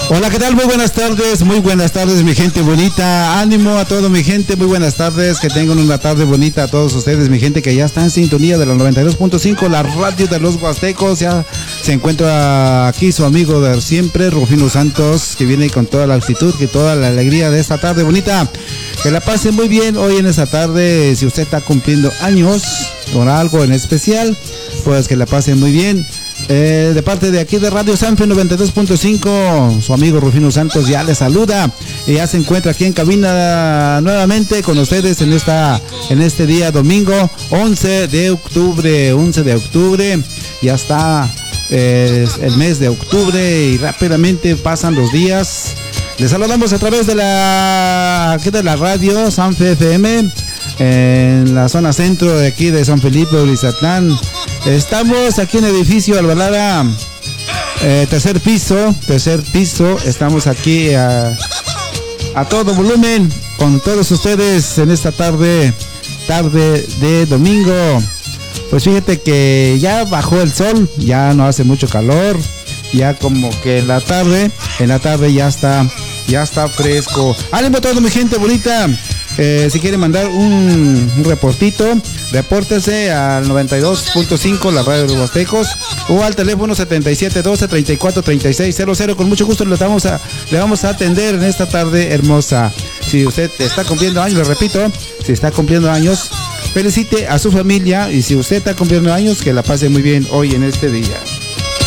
Hola, ¿qué tal? Muy buenas tardes mi gente bonita, ánimo a todo mi gente, muy buenas tardes, que tengan una tarde bonita a todos ustedes, mi gente que ya está en sintonía de la 92.5, la radio de los Huastecos. Ya se encuentra aquí su amigo de siempre, Rufino Santos, que viene con toda la actitud, que toda la alegría de esta tarde bonita, que la pasen muy bien hoy en esta tarde. Si usted está cumpliendo años con algo en especial, pues que la pasen muy bien. De parte de aquí de Radio Sanfe 92.5, su amigo Rufino Santos ya les saluda y ya se encuentra aquí en cabina nuevamente con ustedes en este día domingo 11 de octubre. Ya está el mes de octubre y rápidamente pasan los días. Les saludamos a través de la radio Sanfe FM en la zona centro de aquí de San Felipe, Ulizatlán. Estamos aquí en el edificio Albalada, tercer piso. Estamos aquí a todo volumen con todos ustedes en esta tarde de domingo. Pues fíjate que ya bajó el sol, ya no hace mucho calor, ya como que en la tarde ya está fresco. Ánimo a toda mi gente bonita. Si quieren mandar un reportito, repórtese al 92.5, la radio de los Huastecos, o al teléfono 7712-343600. Con mucho gusto le vamos a atender en esta tarde hermosa. Si usted está cumpliendo años, le repito, si está cumpliendo años, felicite a su familia, y si usted está cumpliendo años, que la pase muy bien hoy en este día.